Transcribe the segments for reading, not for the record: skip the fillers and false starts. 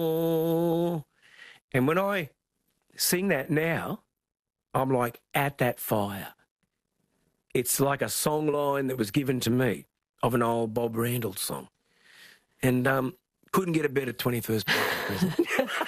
oh. And when I sing that now, I'm like at that fire. It's like a song line that was given to me of an old Bob Randall song. And couldn't get a better 21st birthday present.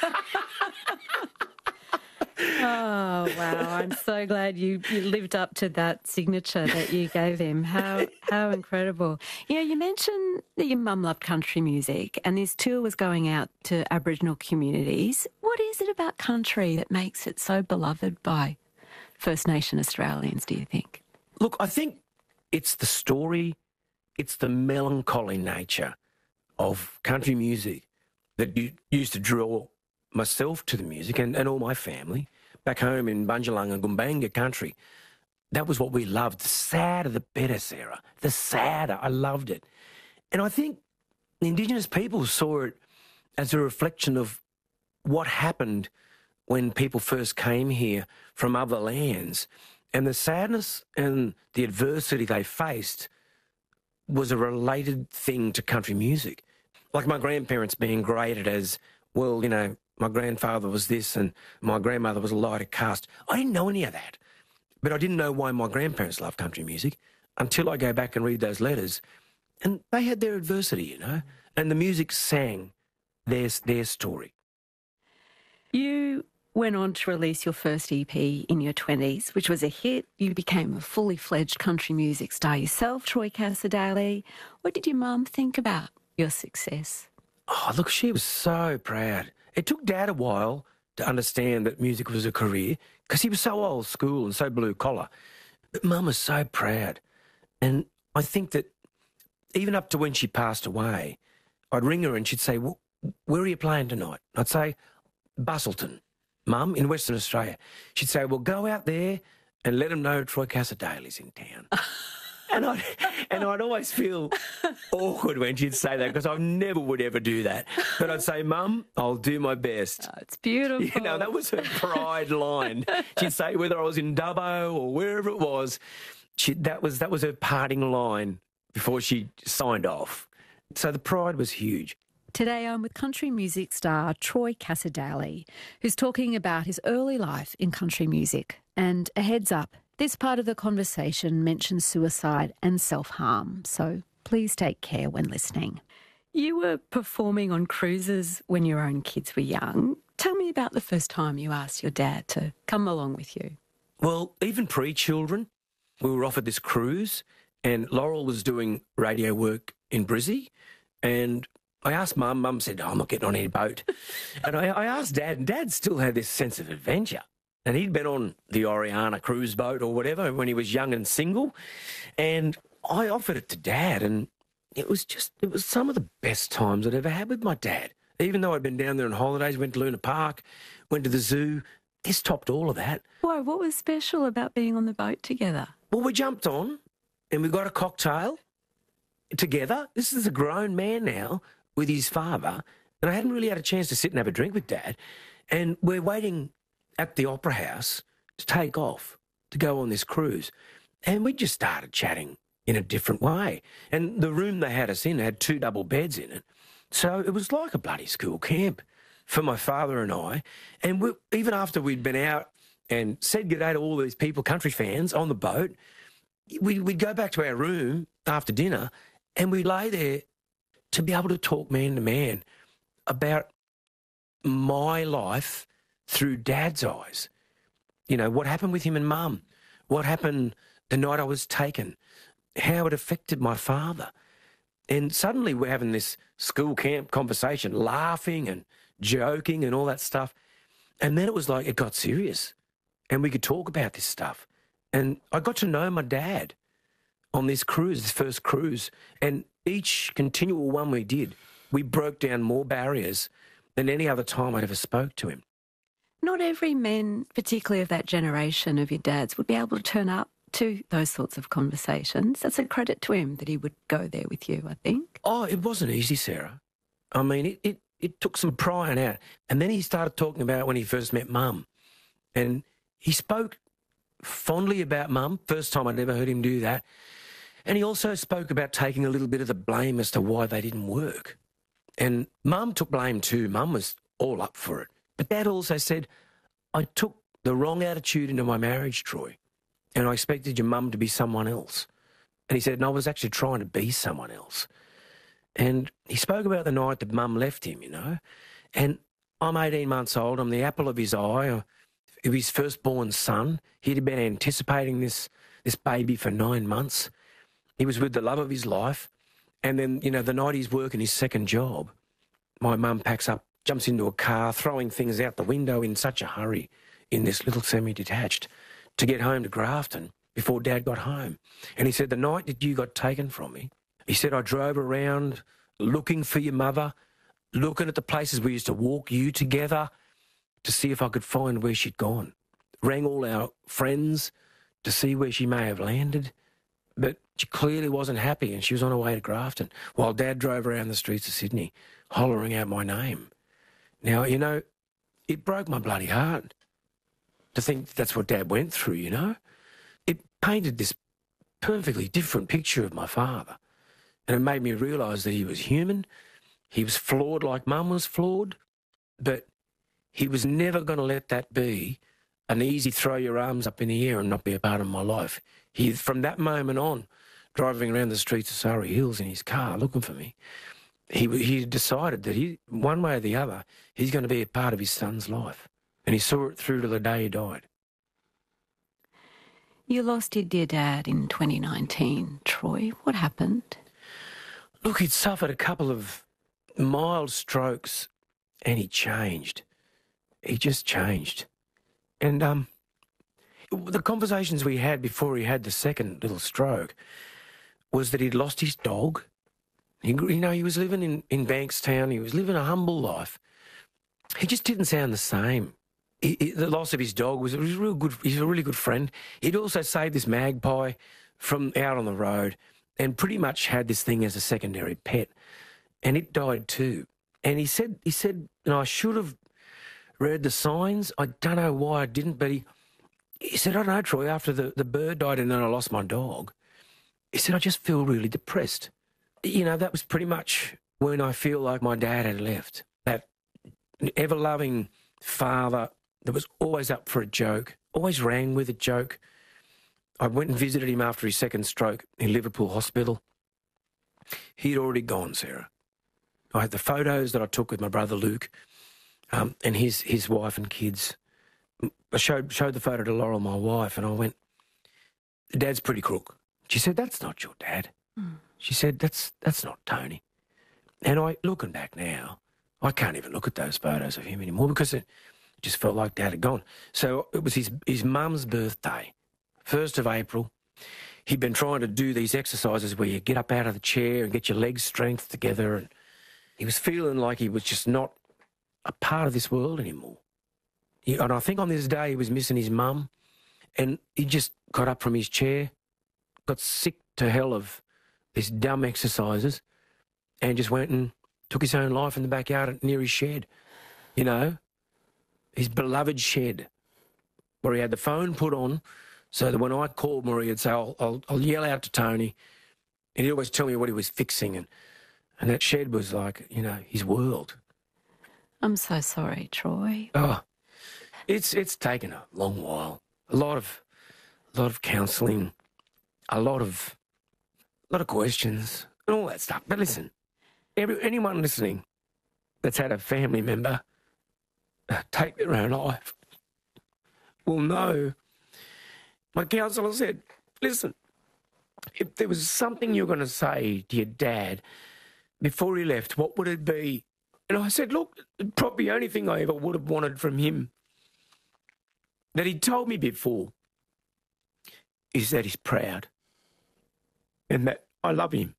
Oh, wow. I'm so glad you lived up to that signature that you gave him. How incredible. You know, you mentioned that your mum loved country music and this tour was going out to Aboriginal communities. What is it about country that makes it so beloved by First Nation Australians, do you think? Look, I think it's the story, it's the melancholy nature of country music that used to draw myself to the music and all my family back home in Bundjalung and Gumbaynggirr country. That was what we loved. The sadder the better, Sarah. The sadder. I loved it. And I think Indigenous people saw it as a reflection of what happened when people first came here from other lands. And the sadness and the adversity they faced was a related thing to country music. Like my grandparents being graded as, well, you know, my grandfather was this and my grandmother was a lighter caste. I didn't know any of that. But I didn't know why my grandparents loved country music until I go back and read those letters. And they had their adversity, you know, and the music sang their story. You went on to release your first EP in your 20s, which was a hit. You became a fully fledged country music star yourself, Troy Cassar-Daley. What did your mum think about your success? Oh, look, she was so proud. It took Dad a while to understand that music was a career because he was so old school and so blue collar. But Mum was so proud. And I think that even up to when she passed away, I'd ring her and she'd say, well, where are you playing tonight? I'd say, Busselton, Mum, in Western Australia. She'd say, well, go out there and let them know Troy Cassar-Daley's in town. And I'd always feel awkward when she'd say that because I never would ever do that. But I'd say, Mum, I'll do my best. Oh, it's beautiful. You know, that was her pride line. She'd say whether I was in Dubbo or wherever it was, that was her parting line before she signed off. So the pride was huge. Today I'm with country music star Troy Cassar-Daley, who's talking about his early life in country music. And a heads up, this part of the conversation mentions suicide and self-harm, so please take care when listening. You were performing on cruises when your own kids were young. Tell me about the first time you asked your dad to come along with you. Well, even pre-children, we were offered this cruise and Laurel was doing radio work in Brizzy and I asked Mum. Mum said, oh, I'm not getting on any boat. And I asked Dad, and Dad still had this sense of adventure. And he'd been on the Oriana cruise boat or whatever when he was young and single. And I offered it to Dad, and it was some of the best times I'd ever had with my dad. Even though I'd been down there on holidays, went to Luna Park, went to the zoo, this topped all of that. Why, what was special about being on the boat together? Well, we jumped on and we got a cocktail together. This is a grown man now with his father, and I hadn't really had a chance to sit and have a drink with Dad. And we're waiting at the Opera House to take off, to go on this cruise. And we just started chatting in a different way. And the room they had us in had 2 double beds in it. So it was like a bloody school camp for my father and I. And even after we'd been out and said good day to all these people, country fans, on the boat, we'd go back to our room after dinner and we'd lay there to be able to talk man to man about my life through Dad's eyes. You know, what happened with him and Mum, what happened the night I was taken, how it affected my father. And suddenly we're having this school camp conversation, laughing and joking and all that stuff. And then it was like it got serious and we could talk about this stuff. And I got to know my dad on this cruise, this first cruise. And each continual one we did, we broke down more barriers than any other time I'd ever spoke to him. Not every men, particularly of that generation of your dad's, would be able to turn up to those sorts of conversations. That's a credit to him that he would go there with you, I think. Oh, it wasn't easy, Sarah. I mean, it took some prying out. And then he started talking about when he first met Mum. And he spoke fondly about Mum, first time I'd ever heard him do that. And he also spoke about taking a little bit of the blame as to why they didn't work. And Mum took blame too. Mum was all up for it. But Dad also said, I took the wrong attitude into my marriage, Troy, and I expected your mum to be someone else. And he said, and I was actually trying to be someone else. And he spoke about the night that Mum left him, you know. And I'm 18 months old. I'm the apple of his eye, of his firstborn son. He'd been anticipating this baby for 9 months. He was with the love of his life. And then, you know, the night he's working his second job, my mum packs up, jumps into a car, throwing things out the window in such a hurry in this little semi-detached to get home to Grafton before Dad got home. And he said, the night that you got taken from me, he said, I drove around looking for your mother, looking at the places we used to walk you together to see if I could find where she'd gone. Rang all our friends to see where she may have landed, but she clearly wasn't happy and she was on her way to Grafton while Dad drove around the streets of Sydney hollering out my name. Now, you know, it broke my bloody heart to think that's what Dad went through, you know. It painted this perfectly different picture of my father. And it made me realise that he was human, he was flawed like Mum was flawed, but he was never going to let that be an easy throw your arms up in the air and not be a part of my life. From that moment on, driving around the streets of Surrey Hills in his car looking for me, he decided that one way or the other, he's going to be a part of his son's life. And he saw it through to the day he died. You lost your dear dad in 2019, Troy. What happened? Look, he'd suffered a couple of mild strokes and he changed. He just changed. And the conversations we had before he had the second little stroke was that he'd lost his dog. He was living in Bankstown. He was living a humble life. He just didn't sound the same. The loss of his dog was real good. He's a really good friend. He'd also saved this magpie from out on the road and pretty much had this thing as a secondary pet. And it died too. And he said, I should have read the signs. I don't know why I didn't, but he said, I don't know, Troy, after the bird died and then I lost my dog, he said, I just feel really depressed. You know, that was pretty much when I feel like my dad had left. That ever-loving father that was always up for a joke, always rang with a joke. I went and visited him after his second stroke in Liverpool Hospital. He'd already gone, Sarah. I had the photos that I took with my brother Luke and his wife and kids. I showed the photo to Laurel, my wife, and I went, Dad's pretty crook. She said, that's not your dad. Mm. She said, that's not Tony. And looking back now, I can't even look at those photos of him anymore because it just felt like Dad had gone. So it was his mum's birthday, 1st of April. He'd been trying to do these exercises where you get up out of the chair and get your legs strength together. And he was feeling like he was just not a part of this world anymore. And I think on this day he was missing his mum. And he just got up from his chair, got sick to hell of these dumb exercises, and just went and took his own life in the backyard near his shed, you know, his beloved shed, where he had the phone put on so that when I called Marie, he'd say, I'll yell out to Tony, and he'd always tell me what he was fixing, and that shed was like, you know, his world. I'm so sorry, Troy. Oh, it's taken a long while, a lot of counselling, a lot of questions and all that stuff. But listen, anyone listening that's had a family member take their own life will know. My counsellor said, listen, if there was something you're going to say to your dad before he left, what would it be? And I said, look, probably the only thing I ever would have wanted from him that he told me before is that he's proud and that I love him.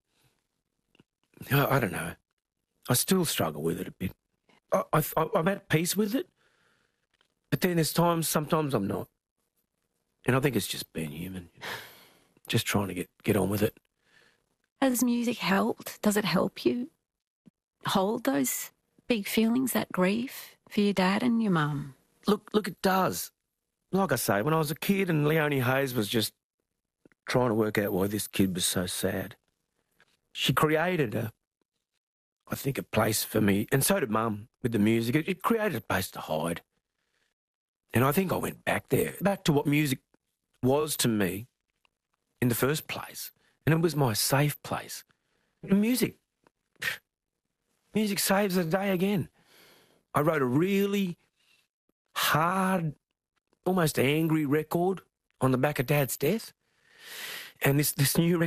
I don't know. I still struggle with it a bit. I'm at peace with it, but then there's sometimes I'm not. And I think it's just being human, just trying to get on with it. Has music helped? Does it help you hold those big feelings, that grief for your dad and your mum? Look, it does. Like I say, when I was a kid and Leonie Hayes was just trying to work out why this kid was so sad, she created I think, a place for me. And so did Mum with the music. It created a place to hide. And I think I went back there, back to what music was to me in the first place. And it was my safe place. And music saves the day again. I wrote a really hard, almost angry record on the back of Dad's death. And this new record